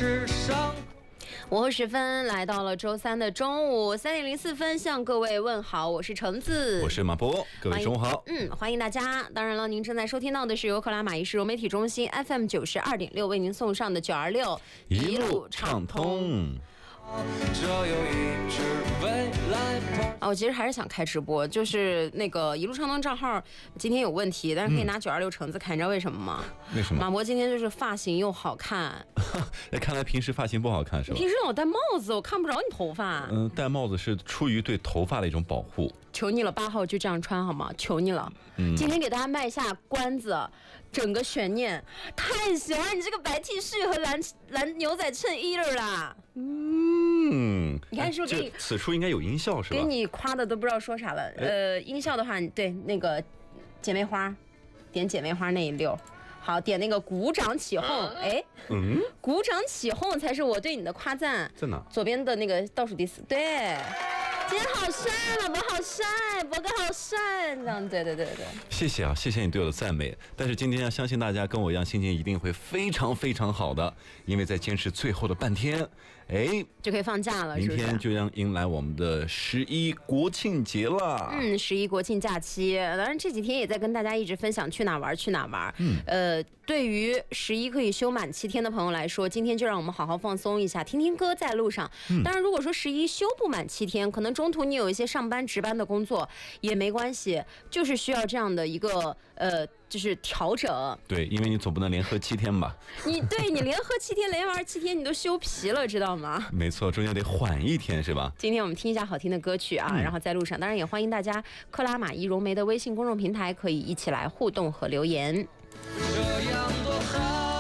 是伤。 午后时分，来到了周三的中午3:04，向各位问好，我是橙子， 我是马波，各位中午好。 欢迎大家。当然了，您正在收听到的是由克拉玛依市融媒体中心 FM 92.6为您送上的926 一路畅通。 这有一支未来跑。 我其实还是想开直播，就是那个一路畅通账号今天有问题，但是可以拿926橙子看，你知道为什么吗？ 为什么？ 马博今天就是发型又好看。 看来平时发型不好看是吧？ 平时老戴帽子，我看不着你头发。 戴帽子是出于对头发的一种保护。 求你了，8号就这样穿好吗？求你了。今天给大家卖下关子，整个悬念。太喜欢你这个白 T 恤和蓝牛仔衬衣了啦。你看是不是给你此处应该有音效是吧？ 给你夸的都不知道说啥了。音效的话，对那个姐妹花，点姐妹花那一溜。好，点那个鼓掌起哄，鼓掌起哄才是我对你的夸赞。 在哪？ 左边的那个倒数第4，对。今天好帅，老伯好帅，博哥好帅，这样对。 谢谢啊，谢谢你对我的赞美。但是今天相信大家跟我一样，心情一定会非常非常好的，因为在坚持最后的半天， 就可以放假了， 明天就将迎来我们的11国庆节了。 11国庆假期，当然这几天也在跟大家一直分享去哪玩。对于11可以休满7天的朋友来说，今天就让我们好好放松一下，听听歌在路上。当然，如果说11休不满7天，可能中途你有一些上班值班的工作也没关系，就是需要这样的一个就是调整。 对，因为你总不能连喝7天吧？ 你连喝7天，连玩7天，你都休皮了，知道吗？ 没错，中间得缓1天是吧？ 今天我们听一下好听的歌曲啊，然后在路上，当然也欢迎大家克拉玛依融媒的微信公众平台可以一起来互动和留言。 这样多好。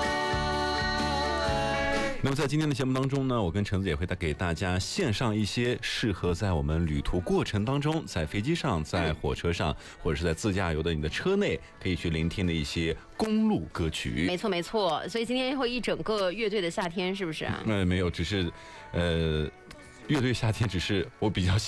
那么在今天的节目当中呢，我跟橙子也会给大家献上一些适合在我们旅途过程当中，在飞机上、在火车上，或者是在自驾游的你的车内可以去聆听的一些公路歌曲。 没错，所以今天会一整个乐队的夏天，是不是啊？ 没有，只是乐队夏天只是我比较